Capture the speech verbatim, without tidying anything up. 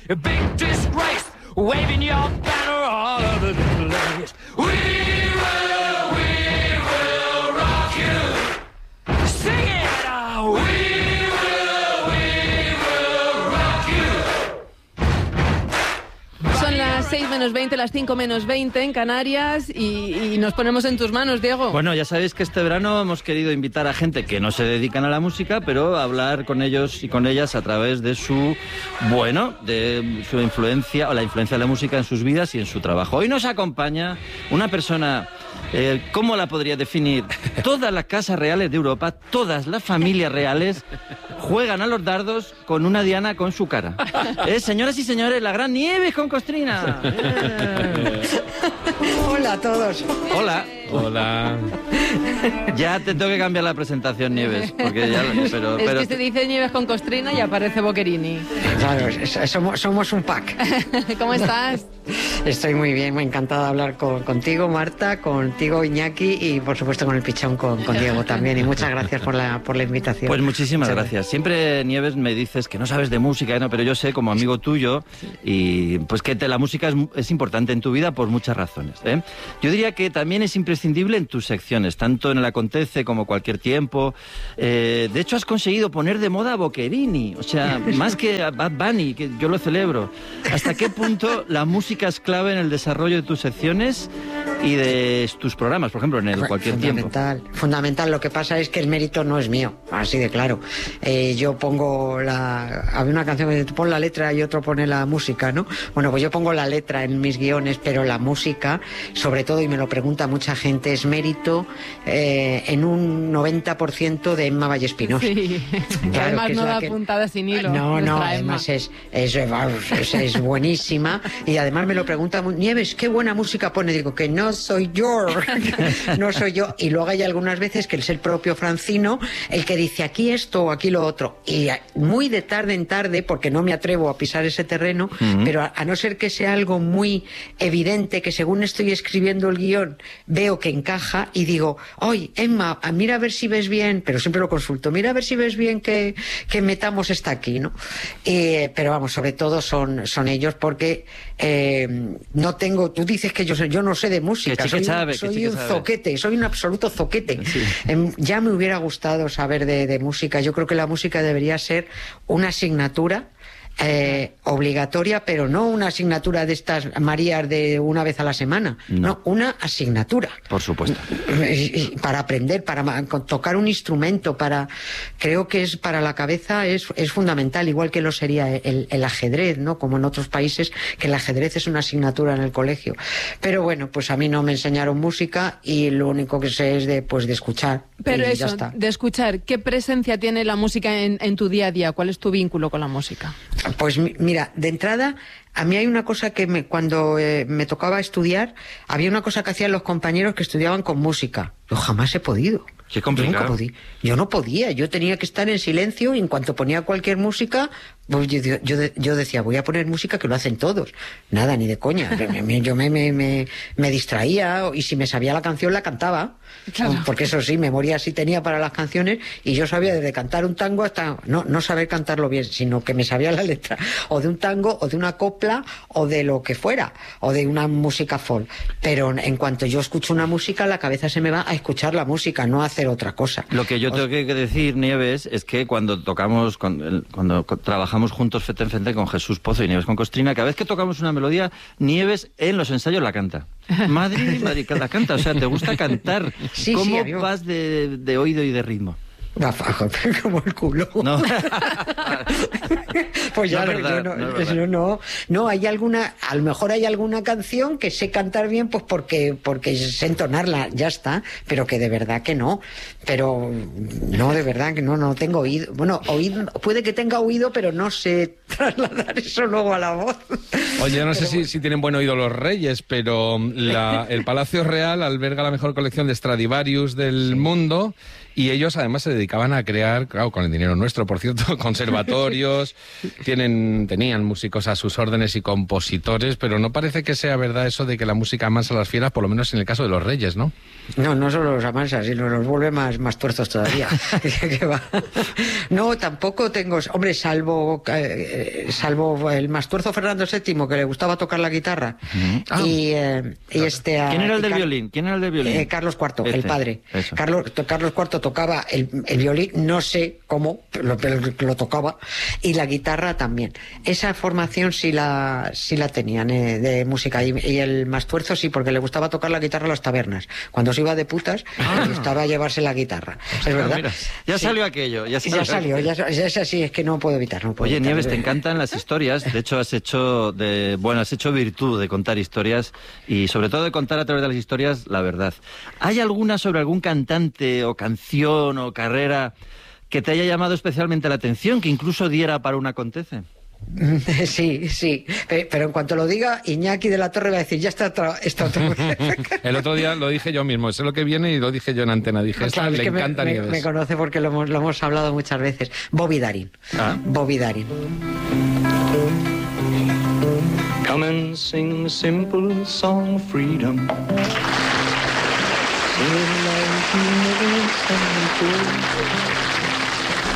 a big disgrace, waving your banner all over the place. We will, we will rock you. Sing it, oh, we will, we will rock you. Son las seis menos veinte, las cinco menos veinte en Canarias y, y nos ponemos en tus manos, Diego. Bueno, ya sabéis que este verano hemos querido invitar a gente que no se dedican a la música, pero a hablar con ellos y con ellas a través de su, bueno, de su influencia o la influencia de la música en sus vidas y en su trabajo. Hoy nos acompaña una persona, eh, ¿cómo la podría definir? Todas las casas reales de Europa, todas las familias reales juegan a los dardos con una diana con su cara. Eh, señoras y señores, la gran Nieves con Costrina. Eh. Hola a todos. Hola. Hola. Ya te tengo que cambiar la presentación, Nieves, porque ya, pero, es pero que se dice Nieves con Costrina y aparece Boccherini. Claro, somos, somos un pack. ¿Cómo estás? Estoy muy bien, muy encantada de hablar con, contigo, Marta, contigo, Iñaki, y por supuesto con el pichón, con, con Diego también. Y muchas gracias por la, por la invitación. Pues muchísimas gracias. Siempre, Nieves, me dices que no sabes de música, ¿no? Pero yo sé, como amigo tuyo, y pues que te, la música es, es importante en tu vida por muchas razones, ¿eh? Yo diría que también es imprescindible en tus secciones, tanto en el Acontece como Cualquier Tiempo. Eh, de hecho, has conseguido poner de moda a Boccherini, o sea, más que a Bad Bunny, que yo lo celebro. ¿Hasta qué punto la música es clave en el desarrollo de tus secciones y de tus programas, por ejemplo, en el Cualquier fundamental, Tiempo? Fundamental. Lo que pasa es que el mérito no es mío, así de claro. Eh, yo pongo la... Había una canción que pon la letra y otro pone la música, ¿no? Bueno, pues yo pongo la letra en mis guiones, pero la música, sobre todo, y me lo pregunta mucha gente, es mérito eh, en un noventa por ciento de Emma Vallespinosa. Sí, claro, además que es no la da que... puntada sin hilo. No, no, Emma. además es, es, es, es buenísima y además me lo pregunta, Nieves, qué buena música pone. Digo, que no soy yo, no soy yo. Y luego hay algunas veces que es el propio Francino el que dice aquí esto o aquí lo otro. Y muy de tarde en tarde, porque no me atrevo a pisar ese terreno, uh-huh. pero a, a no ser que sea algo muy evidente, que según estoy escribiendo el guión, veo que encaja y digo, oye, Emma, mira a ver si ves bien, pero siempre lo consulto, mira a ver si ves bien que, que metamos esta aquí, ¿no? Eh, pero vamos, sobre todo son, son ellos porque eh, no tengo, tú dices que yo, yo no sé de música, que soy, sabe, soy que un sabe. zoquete, soy un absoluto zoquete. Sí. Eh, ya me hubiera gustado saber de, de música, yo creo que la música debería ser una asignatura Eh, obligatoria, pero no una asignatura de estas Marías de una vez a la semana, no, no una asignatura. Por supuesto. Para aprender, para tocar un instrumento, para creo que es para la cabeza es, es fundamental, igual que lo sería el, el ajedrez, ¿no? Como en otros países, que el ajedrez es una asignatura en el colegio. Pero bueno, pues a mí no me enseñaron música y lo único que sé es de, pues, de escuchar. Pero y eso, ya está. de escuchar, ¿qué presencia tiene la música en, en tu día a día? ¿Cuál es tu vínculo con la música? Pues mira, de entrada, a mí hay una cosa que me, cuando eh, me tocaba estudiar, había una cosa que hacían los compañeros que estudiaban con música. Yo jamás he podido. Qué complicado. Yo, yo no podía, yo tenía que estar en silencio y en cuanto ponía cualquier música, pues yo, yo, yo decía, voy a poner música que lo hacen todos. Nada, ni de coña. Yo me, me, me, me distraía y si me sabía la canción la cantaba. Claro. Porque eso sí, memoria sí tenía para las canciones y yo sabía desde cantar un tango hasta no, no saber cantarlo bien, sino que me sabía la letra o de un tango o de una copla o de lo que fuera o de una música folk. Pero en cuanto yo escucho una música, la cabeza se me va a escuchar la música, no a hacer otra cosa. Lo que yo o tengo que decir, Nieves, es que cuando tocamos, cuando, cuando trabajamos juntos frente en frente con Jesús Pozo y Nieves con Costrina, cada vez que tocamos una melodía, Nieves en los ensayos la canta. Madrid, Madrid, la canta, o sea, te gusta cantar. Sí, ¿Cómo sí, vas de, de oído y de ritmo? Como el culo. No. Pues ya no, no, verdad, no, no, no, no, no, hay alguna, a lo mejor hay alguna canción que sé cantar bien, pues porque, porque sé entonarla, ya está, pero que de verdad que no, pero no, de verdad que no, no tengo oído, bueno, oído, puede que tenga oído, pero no sé trasladar eso luego a la voz. Oye, no sé pero si, bueno. si tienen buen oído los Reyes, pero la, el Palacio Real alberga la mejor colección de Stradivarius del sí. mundo. Y ellos además se dedicaban a crear, claro, con el dinero nuestro, por cierto, conservatorios, tienen, tenían músicos a sus órdenes y compositores, pero no parece que sea verdad eso de que la música amansa a las fieras, por lo menos en el caso de los reyes, ¿no? No, no solo los amansa, sino los vuelve más, más tuerzos todavía. ¿Qué va? No, tampoco tengo... Hombre, salvo, eh, salvo el mastuerzo Fernando séptimo, que le gustaba tocar la guitarra, Mm. Ah. y, eh, y este... ¿Quién era el del Car- violín? ¿Quién era el del violín? Eh, Carlos cuarto, el Este, padre. eso. Carlos, to- Carlos cuarto tocaba el, el violín, no sé cómo, pero, pero lo tocaba, y la guitarra también. Esa formación sí la, sí la tenían eh, de música, y, y el Mastuerzo sí, porque le gustaba tocar la guitarra en las tabernas. Cuando se iba de putas, le gustaba llevarse la guitarra. Es verdad. Mira, ya Sí. salió aquello. Ya salió, Ya salió, ya, ya es así, es que no puedo evitar. No puedo Oye, evitar. Nieves, te encantan las historias. De hecho, has hecho de, bueno, has hecho virtud de contar historias y sobre todo de contar a través de las historias la verdad. ¿Hay alguna sobre algún cantante o canción o carrera que te haya llamado especialmente la atención, que incluso diera para un acontece? Sí, sí, Pe- pero en cuanto lo diga, Iñaki de la Torre va a decir, ya está, otra- está otra vez. El otro día lo dije yo mismo, sé lo que viene y lo dije yo en antena. Dije, esta Claro, es le que me- encanta me, Nieves. me conoce porque lo hemos, lo hemos hablado muchas veces. Bobby Darin. Ah. Bobby Darin. Come and sing a simple song of freedom. Sing it like you never sang before.